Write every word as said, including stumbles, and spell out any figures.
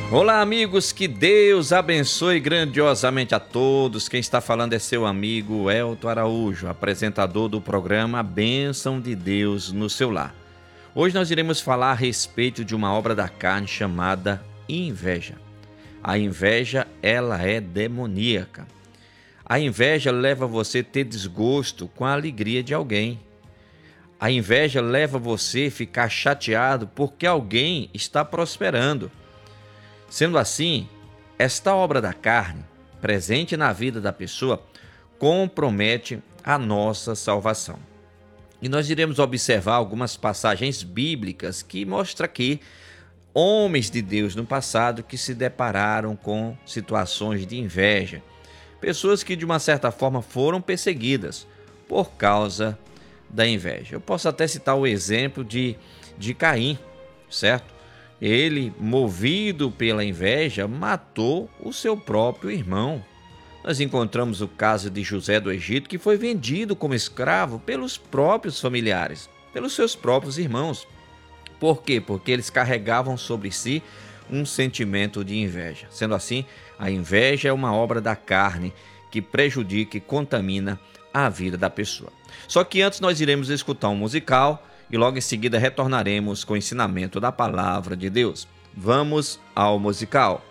Olá, amigos, que Deus abençoe grandiosamente a todos. Quem está falando é seu amigo Elton Araújo, apresentador do programa A Bênção de Deus no seu lar. Hoje nós iremos falar a respeito de uma obra da carne chamada inveja. A inveja, ela é demoníaca. A inveja leva você a ter desgosto com a alegria de alguém. A inveja leva você a ficar chateado porque alguém está prosperando. Sendo assim, esta obra da carne, presente na vida da pessoa, compromete a nossa salvação. E nós iremos observar algumas passagens bíblicas que mostram aqui homens de Deus no passado que se depararam com situações de inveja. Pessoas que de uma certa forma foram perseguidas por causa da inveja. Eu posso até citar o exemplo de, de Caim, certo? Ele, movido pela inveja, matou o seu próprio irmão. Nós encontramos o caso de José do Egito, que foi vendido como escravo pelos próprios familiares, pelos seus próprios irmãos. Por quê? Porque eles carregavam sobre si um sentimento de inveja. Sendo assim, a inveja é uma obra da carne que prejudica e contamina a vida da pessoa. Só que antes nós iremos escutar um musical e logo em seguida retornaremos com o ensinamento da palavra de Deus. Vamos ao musical.